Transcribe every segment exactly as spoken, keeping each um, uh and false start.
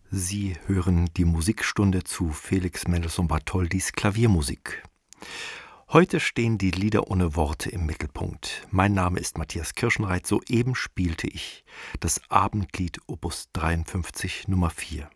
Sie hören die Musikstunde zu Felix Mendelssohn Bartholdys Klaviermusik. Heute stehen die Lieder ohne Worte im Mittelpunkt. Mein Name ist Matthias Kirschenreit. Soeben spielte ich das Abendlied Opus dreiundfünfzig Nummer vier.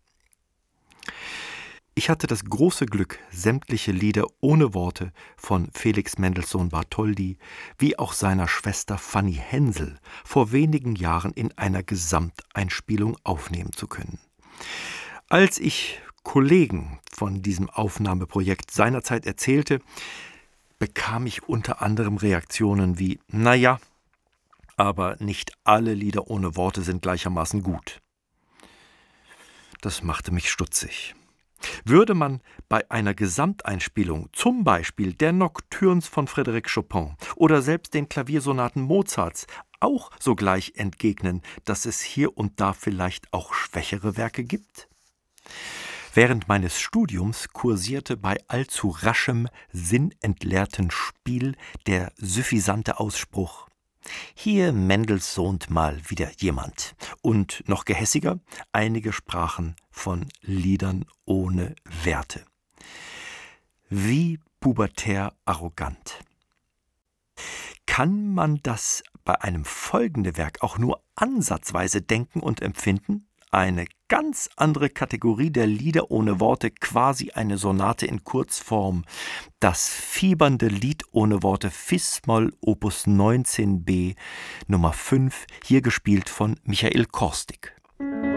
Ich hatte das große Glück, sämtliche Lieder ohne Worte von Felix Mendelssohn Bartholdy wie auch seiner Schwester Fanny Hensel vor wenigen Jahren in einer Gesamteinspielung aufnehmen zu können. Als ich Kollegen von diesem Aufnahmeprojekt seinerzeit erzählte, bekam ich unter anderem Reaktionen wie: Naja, aber nicht alle Lieder ohne Worte sind gleichermaßen gut. Das machte mich stutzig. Würde man bei einer Gesamteinspielung zum Beispiel der Nocturnes von Frédéric Chopin oder selbst den Klaviersonaten Mozarts auch sogleich entgegnen, dass es hier und da vielleicht auch schwächere Werke gibt? Während meines Studiums kursierte bei allzu raschem, sinnentleerten Spiel der suffisante Ausspruch: Hier Mendelssohnt mal wieder jemand. Und noch gehässiger, einige sprachen von Liedern ohne Werte. Wie pubertär arrogant. Kann man das bei einem folgenden Werk auch nur ansatzweise denken und empfinden? Eine ganz andere Kategorie der Lieder ohne Worte, quasi eine Sonate in Kurzform. Das fiebernde Lied ohne Worte Fis-Moll Opus neunzehn b Nummer fünf, hier gespielt von Michael Korstig.